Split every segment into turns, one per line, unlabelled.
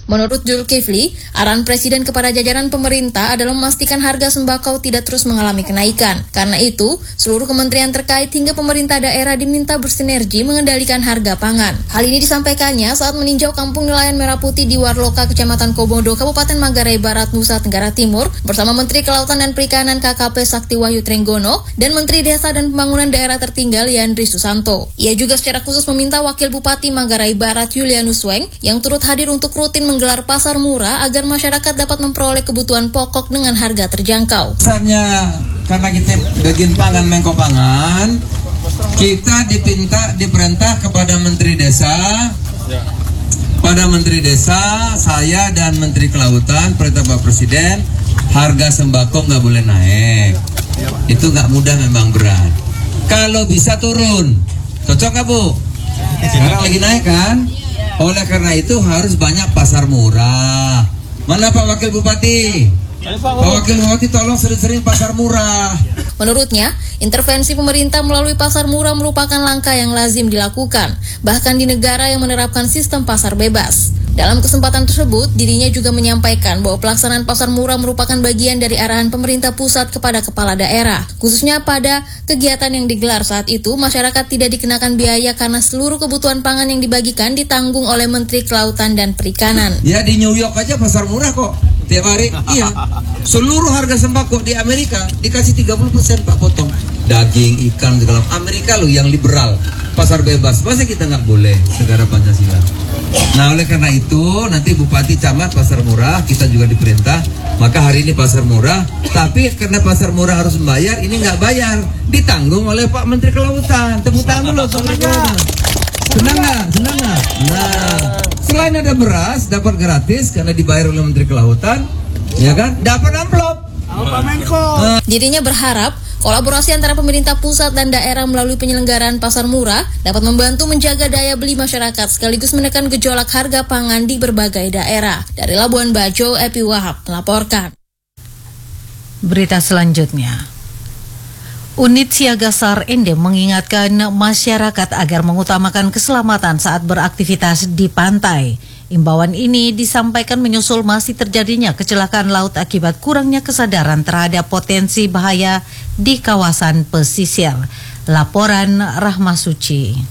Menurut Zulkifli, arahan Presiden kepada jajaran pemerintah adalah memastikan harga sembako tidak terus mengalami kenaikan. Karena itu, seluruh kementerian terkait hingga pemerintah daerah diminta bersinergi mengendalikan harga pangan. Hal ini disampaikannya saat meninjau kampung nelayan Merah Putih di Warloka, Kecamatan Komodo, Kabupaten Manggarai Barat, Nusa Tenggara Timur, bersama Menteri Kelautan dan Perikanan KKP Sakti Wahyu Trenggono dan Menteri Desa dan Pembangunan Daerah Tertinggal Yandri Susanto. Ia juga secara khusus meminta Wakil Bupati Manggarai Barat Julianus Weng yang turut hadir untuk rutin menggelar pasar murah agar masyarakat dapat memperoleh kebutuhan pokok dengan harga terjangkau.
Misalnya karena kita bagian pangan Menko Pangan, kita diperintah kepada Menteri Desa, saya dan Menteri Kelautan, perintah Pak Presiden, harga sembako nggak boleh naik. Itu nggak mudah, memang berat. Kalau bisa turun, cocok nggak Bu? Sekarang lagi naik kan? Oleh karena itu harus banyak pasar murah. Mana Pak Wakil Bupati? Pak Wakil Bupati tolong sering-sering pasar murah.
Menurutnya, intervensi pemerintah melalui pasar murah merupakan langkah yang lazim dilakukan, bahkan di negara yang menerapkan sistem pasar bebas. Dalam kesempatan tersebut, dirinya juga menyampaikan bahwa pelaksanaan pasar murah merupakan bagian dari arahan pemerintah pusat kepada kepala daerah. Khususnya pada kegiatan yang digelar saat itu, masyarakat tidak dikenakan biaya karena seluruh kebutuhan pangan yang dibagikan ditanggung oleh Menteri Kelautan dan Perikanan.
Ya di New York aja pasar murah kok, tiap hari. Iya, seluruh harga sembako di Amerika dikasih 30% Pak potong. Daging, ikan, segala. Amerika loh yang liberal, pasar bebas. Masa kita nggak boleh negara Pancasila? Nah oleh karena itu nanti Bupati Camat pasar murah, kita juga diperintah. Maka hari ini pasar murah, tapi karena pasar murah harus membayar, ini nggak bayar, ditanggung oleh Pak Menteri Kelautan. Tepuk tangan dulu Pak Menteri Kelautan. Senang nggak? Nah, selain ada beras dapat gratis karena dibayar oleh Menteri Kelautan, ya kan? Dapat amplop.
Pak Menko.
Dirinya berharap kolaborasi antara pemerintah pusat dan daerah melalui penyelenggaraan pasar murah dapat membantu menjaga daya beli masyarakat sekaligus menekan gejolak harga pangan di berbagai daerah. Dari Labuan Bajo, Epi Wahab melaporkan.
Berita selanjutnya. Unit Siaga SAR Ende mengingatkan masyarakat agar mengutamakan keselamatan saat beraktivitas di pantai. Imbauan ini disampaikan menyusul masih terjadinya kecelakaan laut akibat kurangnya kesadaran terhadap potensi bahaya di kawasan pesisir. Laporan Rahma Suci.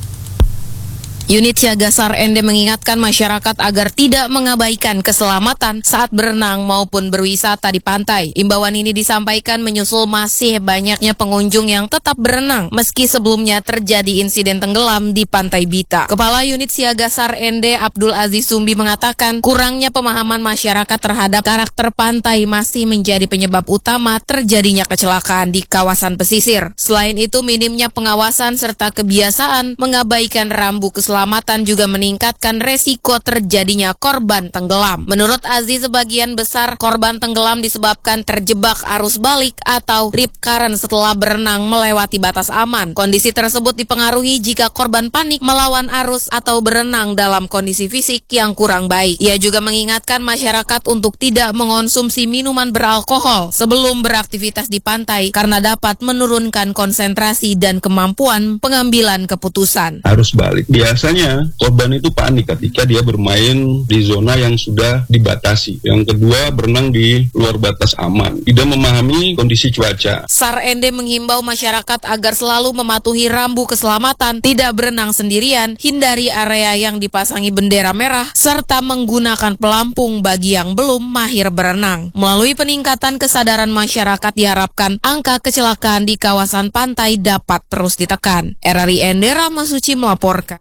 Unit Siaga SAR Ende mengingatkan masyarakat agar tidak mengabaikan keselamatan saat berenang maupun berwisata di pantai. Imbauan ini disampaikan menyusul masih banyaknya pengunjung yang tetap berenang meski sebelumnya terjadi insiden tenggelam di Pantai Bita. Kepala Unit Siaga SAR Ende Abdul Aziz Sumbi mengatakan kurangnya pemahaman masyarakat terhadap karakter pantai masih menjadi penyebab utama terjadinya kecelakaan di kawasan pesisir. Selain itu, minimnya pengawasan serta kebiasaan mengabaikan rambu keselamatan juga meningkatkan resiko terjadinya korban tenggelam. Menurut Aziz, sebagian besar korban tenggelam disebabkan terjebak arus balik atau rip current setelah berenang melewati batas aman. Kondisi tersebut dipengaruhi jika korban panik melawan arus atau berenang dalam kondisi fisik yang kurang baik. Ia juga mengingatkan masyarakat untuk tidak mengonsumsi minuman beralkohol sebelum beraktivitas di pantai karena dapat menurunkan konsentrasi dan kemampuan pengambilan keputusan.
Arus balik biasanya korban itu panik ketika dia bermain di zona yang sudah dibatasi. Yang kedua, berenang di luar batas aman, tidak memahami kondisi cuaca.
SAR Ende menghimbau masyarakat agar selalu mematuhi rambu keselamatan, tidak berenang sendirian, hindari area yang dipasangi bendera merah, serta menggunakan pelampung bagi yang belum mahir berenang. Melalui peningkatan kesadaran masyarakat diharapkan angka kecelakaan di kawasan pantai dapat terus ditekan. RRI Ende, Rahma Suci melaporkan.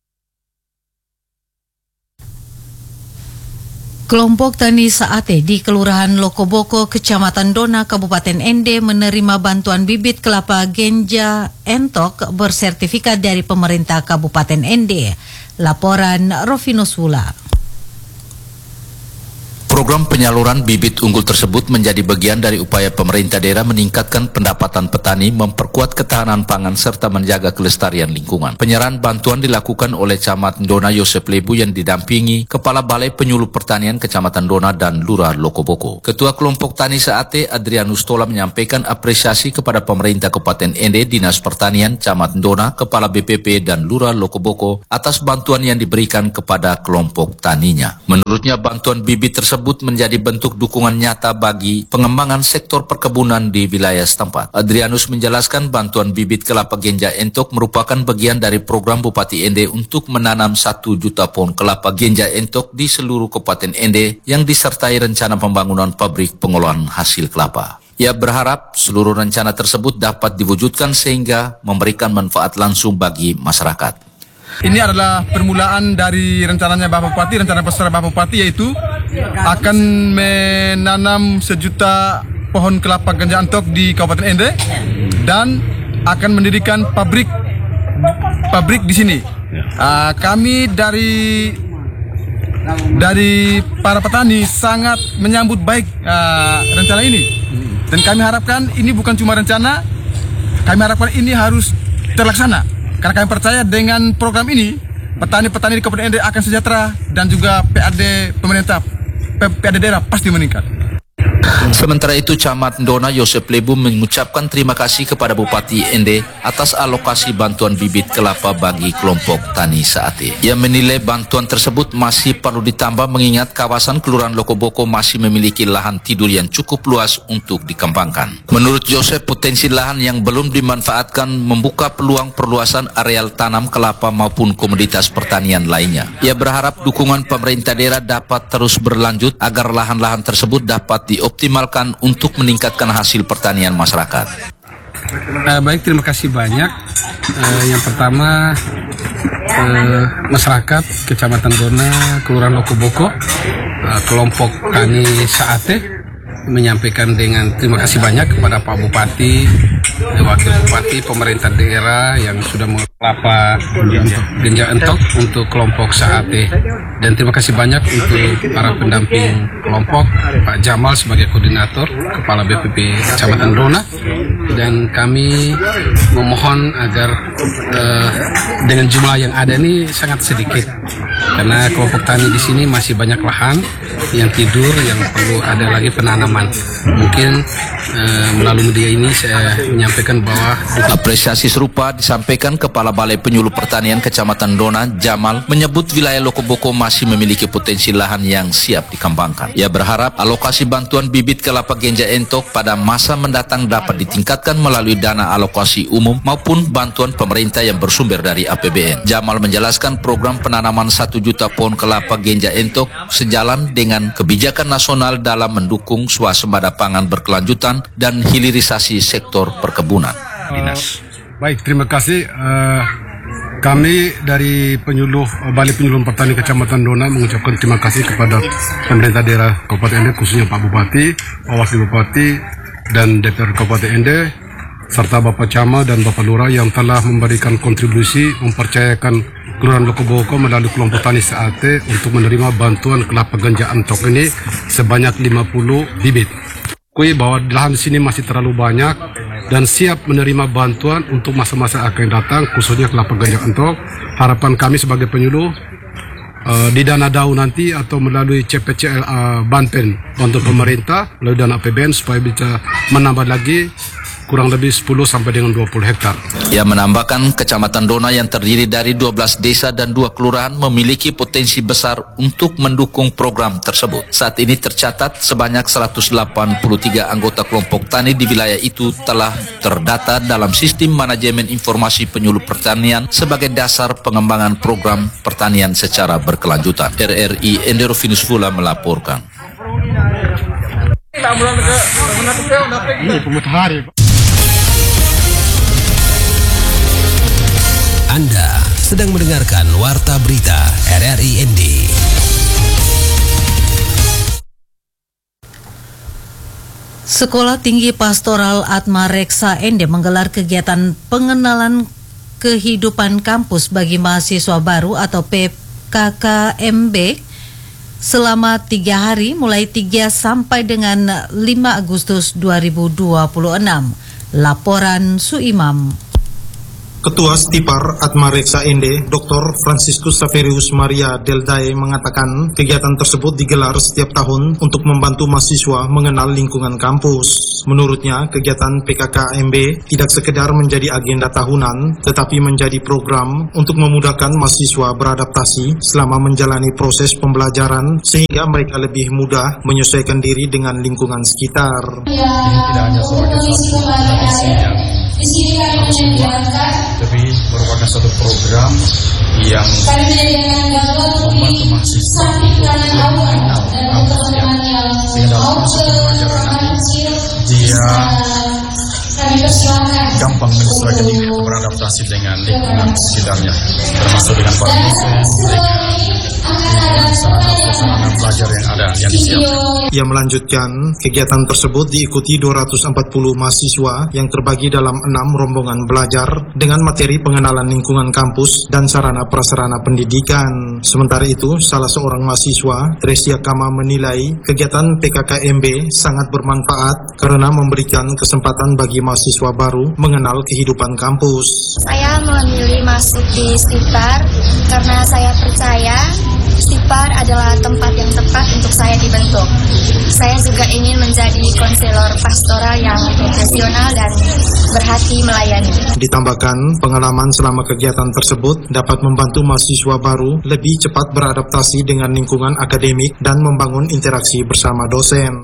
Kelompok Tani Saate di Kelurahan Lokoboko, Kecamatan Dona, Kabupaten Ende menerima bantuan bibit kelapa Genja Entok bersertifikat dari pemerintah Kabupaten Ende. Laporan Rofinus Wula.
Program penyaluran bibit unggul tersebut menjadi bagian dari upaya pemerintah daerah meningkatkan pendapatan petani, memperkuat ketahanan pangan, serta menjaga kelestarian lingkungan. Penyerahan bantuan dilakukan oleh Camat Ndona Yosep Lebu yang didampingi Kepala Balai Penyuluh Pertanian Kecamatan Ndona dan Lurah Lokoboko. Ketua Kelompok Tani Saate Adrianus Tola menyampaikan apresiasi kepada pemerintah Kabupaten Ende, Dinas Pertanian, Camat Ndona, Kepala BPP dan Lurah Lokoboko atas bantuan yang diberikan kepada kelompok taninya. Menurutnya bantuan bibit tersebut menjadi bentuk dukungan nyata bagi pengembangan sektor perkebunan di wilayah setempat. Adrianus menjelaskan bantuan bibit kelapa genja entok merupakan bagian dari program Bupati Ende untuk menanam 1 juta pohon kelapa genja entok di seluruh Kabupaten Ende yang disertai rencana pembangunan pabrik pengolahan hasil kelapa. Ia berharap seluruh rencana tersebut dapat diwujudkan sehingga memberikan manfaat langsung bagi masyarakat.
Ini adalah permulaan dari rencananya Bapak Bupati, rencana besar Bapak Bupati, yaitu akan menanam 1 juta pohon kelapa ganja entok di Kabupaten Ende dan akan mendirikan pabrik di sini. Kami dari para petani sangat menyambut baik rencana ini, dan kami harapkan ini bukan cuma rencana, kami harapkan ini harus terlaksana. Karena kami percaya dengan program ini, petani-petani di Kabupaten Ende akan sejahtera dan juga PAD pemerintah, PAD daerah pasti meningkat.
Sementara itu, Camat Ndona Yosep Lebu mengucapkan terima kasih kepada Bupati Ende atas alokasi bantuan bibit kelapa bagi kelompok tani Saate. Ia menilai bantuan tersebut masih perlu ditambah mengingat kawasan Kelurahan Lokoboko masih memiliki lahan tidur yang cukup luas untuk dikembangkan. Menurut Yosep, potensi lahan yang belum dimanfaatkan membuka peluang perluasan areal tanam kelapa maupun komoditas pertanian lainnya. Ia berharap dukungan pemerintah daerah dapat terus berlanjut agar lahan-lahan tersebut dapat dioptimalkan untuk meningkatkan hasil pertanian masyarakat.
Baik, terima kasih banyak. Yang pertama, masyarakat Kecamatan Ndona, Kelurahan Lokoboko, kelompok tani Saate menyampaikan dengan terima kasih banyak kepada Pak Bupati, Wakil Bupati, pemerintah daerah yang sudah kelapa genja entok untuk kelompok Saate, dan terima kasih banyak untuk para pendamping kelompok, Pak Jamal sebagai koordinator, Kepala BPP Kecamatan Ndona, dan kami memohon agar dengan jumlah yang ada ini sangat sedikit, karena kelompok tani di sini masih banyak lahan yang tidur yang perlu ada lagi penanaman. Mungkin melalui media ini saya menyampaikan bahwa
apresiasi serupa disampaikan Kepala Balai Penyuluh Pertanian Kecamatan Ndona, Jamal, menyebut wilayah Lokoboko masih memiliki potensi lahan yang siap dikembangkan. Ia berharap alokasi bantuan bibit kelapa genja entok pada masa mendatang dapat ditingkatkan melalui dana alokasi umum maupun bantuan pemerintah yang bersumber dari APBN. Jamal menjelaskan program penanaman 1 juta pohon kelapa genja entok sejalan dengan kebijakan nasional dalam mendukung swasembada pangan berkelanjutan dan hilirisasi sektor perkebunan.
Baik, terima kasih. Kami dari Balai Penyuluh Pertanian Kecamatan Ndona mengucapkan terima kasih kepada pemerintah daerah Kabupaten Ende, khususnya Pak Bupati, Pak Wakil Bupati, dan DPR Kabupaten Ende, serta Bapak Camat dan Bapak Lurah yang telah memberikan kontribusi mempercayakan Kelurahan Lokoboko melalui kelompok tani Saate untuk menerima bantuan kelapa ganja entok ini sebanyak 50 bibit. Kui bahwa lahan di sini masih terlalu banyak dan siap menerima bantuan untuk masa-masa akan datang, khususnya kelapa ganja entok. Harapan kami sebagai penyuluh di dana DAU nanti atau melalui CPCL Banten bantuan pemerintah melalui dana APBN supaya bisa menambah lagi kurang lebih 10 sampai dengan 20 hektar.
Ia menambahkan Kecamatan Ndona yang terdiri dari 12 desa dan 2 kelurahan memiliki potensi besar untuk mendukung program tersebut. Saat ini tercatat sebanyak 183 anggota kelompok tani di wilayah itu telah terdata dalam sistem manajemen informasi penyuluh pertanian sebagai dasar pengembangan program pertanian secara berkelanjutan. RRI Ende Rovinus Fula melaporkan.
Anda sedang mendengarkan Warta Berita RRI ND.
Sekolah Tinggi Pastoral Atma Reksa Ende menggelar kegiatan pengenalan kehidupan kampus bagi mahasiswa baru atau PKKMB selama 3 hari mulai 3 sampai dengan 5 Agustus 2026. Laporan Suimam.
Ketua Stipar Atma Reksa Ende, Dr. Franciscus Saverius Maria Deldae mengatakan kegiatan tersebut digelar setiap tahun untuk membantu mahasiswa mengenal lingkungan kampus. Menurutnya, kegiatan PKKMB tidak sekedar menjadi agenda tahunan, tetapi menjadi program untuk memudahkan mahasiswa beradaptasi selama menjalani proses pembelajaran sehingga mereka lebih mudah menyesuaikan diri dengan lingkungan sekitar.
Ini tidak hanya sebagai satu tradisi yang tapi merupakan satu program yang membantu mahasiswa mengenal kampusnya, sehingga dalam proses pembelajaran nanti dia gampang menyesuaikan diri atau beradaptasi dengan lingkungan sekitarnya, termasuk dengan para dosen, dengan sarana pelajar yang disiapkan.
Ia melanjutkan, kegiatan tersebut diikuti 240 mahasiswa yang terbagi dalam 6 rombongan belajar dengan materi pengenalan lingkungan kampus dan sarana prasarana pendidikan. Sementara itu, salah seorang mahasiswa, Tresia Kama, menilai kegiatan PKKMB sangat bermanfaat karena memberikan kesempatan bagi mahasiswa baru mengenal kehidupan kampus.
Saya memilih masuk di Stipar karena saya percaya Stipar adalah tempat yang tepat untuk saya dibentuk. Saya juga ingin menjadi konselor pastoral yang profesional dan berhati melayani.
Ditambahkan, pengalaman selama kegiatan tersebut dapat membantu mahasiswa baru lebih cepat beradaptasi dengan lingkungan akademik dan membangun interaksi bersama dosen.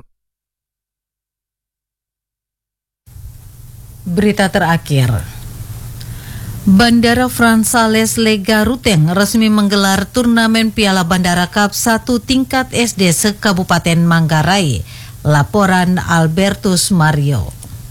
Berita terakhir. Bandara Frans Sales Lega Ruteng resmi menggelar turnamen Piala Bandara Cup 1 tingkat SD se-Kabupaten Manggarai. Laporan Albertus Mario.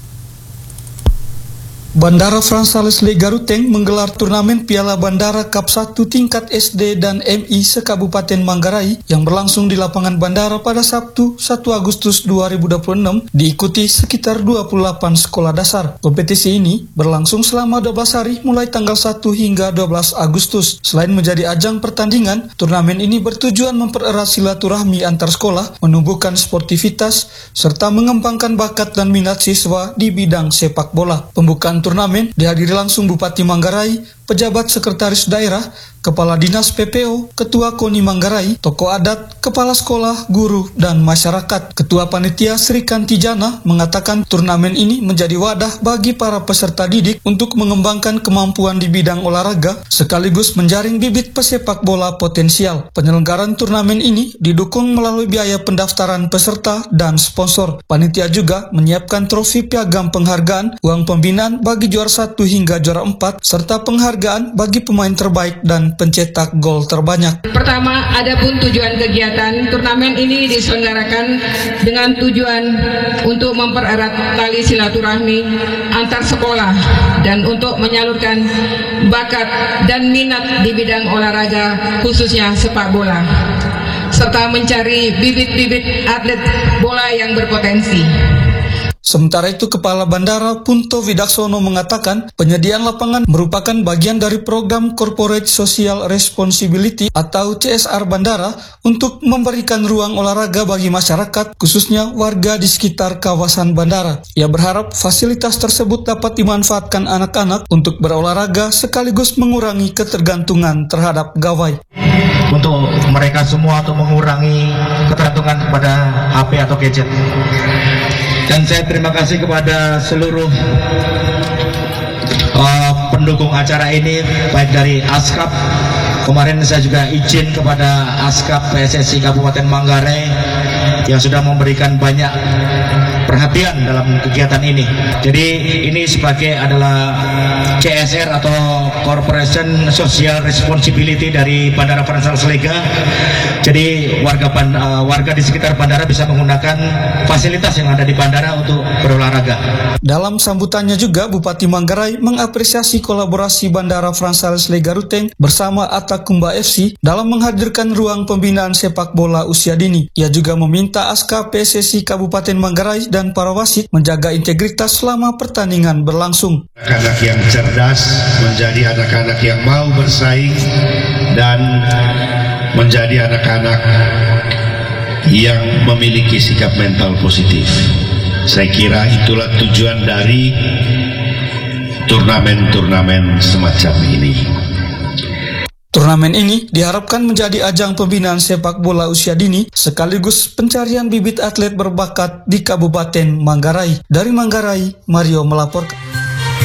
Bandara Frans Sales Lega Ruteng menggelar turnamen Piala Bandara Cup 1 tingkat SD dan MI se-Kabupaten Manggarai yang berlangsung di lapangan bandara pada Sabtu 1 Agustus 2026 diikuti sekitar 28 sekolah dasar. Kompetisi ini berlangsung selama 12 hari mulai tanggal 1 hingga 12 Agustus. Selain menjadi ajang pertandingan, turnamen ini bertujuan mempererat silaturahmi antar sekolah, menumbuhkan sportivitas, serta mengembangkan bakat dan minat siswa di bidang sepak bola. Pembukaan turnamen dihadiri langsung Bupati Manggarai, pejabat sekretaris daerah, kepala dinas PPO, ketua KONI Manggarai, tokoh adat, kepala sekolah, guru, dan masyarakat. Ketua panitia Sri Kantijana mengatakan turnamen ini menjadi wadah bagi para peserta didik untuk mengembangkan kemampuan di bidang olahraga sekaligus menjaring bibit pesepak bola potensial. Penyelenggaraan turnamen ini didukung melalui biaya pendaftaran peserta dan sponsor. Panitia juga menyiapkan trofi piagam penghargaan, uang pembinaan bagi juara 1 hingga juara 4, serta penghargaan bagi pemain terbaik dan pencetak gol terbanyak.
Pertama, adapun tujuan kegiatan turnamen ini diselenggarakan dengan tujuan untuk mempererat tali silaturahmi antar sekolah dan untuk menyalurkan bakat dan minat di bidang olahraga khususnya sepak bola, serta mencari bibit-bibit atlet bola yang berpotensi.
Sementara itu, Kepala Bandara Punto Widaksono mengatakan penyediaan lapangan merupakan bagian dari program Corporate Social Responsibility atau CSR Bandara untuk memberikan ruang olahraga bagi masyarakat, khususnya warga di sekitar kawasan bandara. Ia berharap fasilitas tersebut dapat dimanfaatkan anak-anak untuk berolahraga sekaligus mengurangi ketergantungan terhadap gawai.
Untuk mereka semua untuk mengurangi ketergantungan kepada HP atau gadget. Dan saya terima kasih kepada seluruh pendukung acara ini, baik dari ASKAP. Kemarin saya juga izin kepada ASKAP PSSI Kabupaten Manggarai yang sudah memberikan banyak perhatian dalam kegiatan ini. Jadi ini sebagai adalah CSR atau Corporation Social Responsibility dari Bandara Frans Sales Lega. Jadi warga di sekitar bandara bisa menggunakan fasilitas yang ada di bandara untuk berolahraga.
Dalam sambutannya juga, Bupati Manggarai mengapresiasi kolaborasi Bandara Frans Sales Lega Ruteng bersama Atakumba FC dalam menghadirkan ruang pembinaan sepak bola usia dini. Ia juga meminta ASKA PSSI Kabupaten Manggarai dan para wasit menjaga integritas selama pertandingan berlangsung.
Anak-anak yang cerdas menjadi anak-anak yang mau bersaing dan menjadi anak-anak yang memiliki sikap mental positif. Saya kira itulah tujuan dari turnamen-turnamen semacam ini.
Turnamen ini diharapkan menjadi ajang pembinaan sepak bola usia dini sekaligus pencarian bibit atlet berbakat di Kabupaten Manggarai. Dari Manggarai, Mario melaporkan.